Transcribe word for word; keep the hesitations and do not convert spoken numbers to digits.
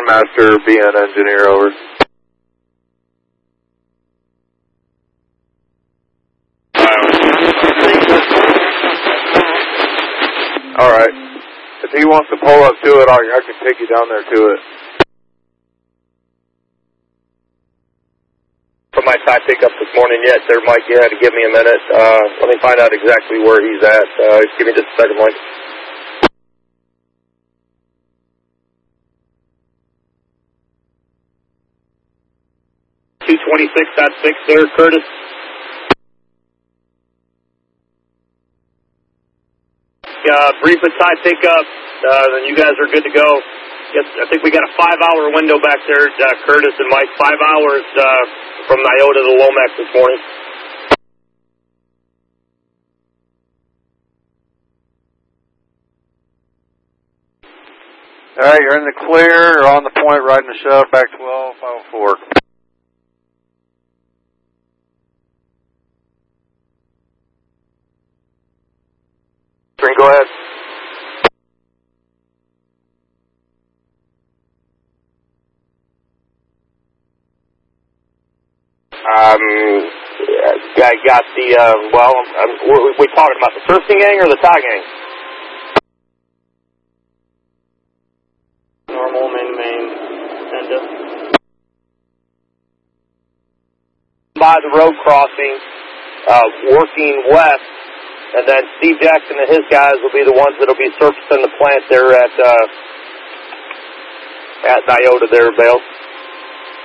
Master, B N engineer, over. All right. If he wants to pull up to it, I, I can take you down there to it. From my side pickup this morning, yes, sir, Mike, you had to give me a minute. Uh, let me find out exactly where he's at. Uh, just give me just a second, Mike. two twenty-six point six there, Curtis. Uh, brief and side pickup, uh, then you guys are good to go. Yes, I think we got a five-hour window back there, uh, Curtis and Mike. Five hours uh, from Nyota to Lomax this morning. All right, you're in the clear. You're on the point, riding the shove, back twelve, five oh four. Go ahead. Um, I got the, uh, well, um, we're, we talking about the surfing gang or the tie gang? Normal, main, main, and uh, by the road crossing, uh, working west. And then Steve Jackson and his guys will be the ones that will be surfacing the plant there at uh, at Nyota there, Bale.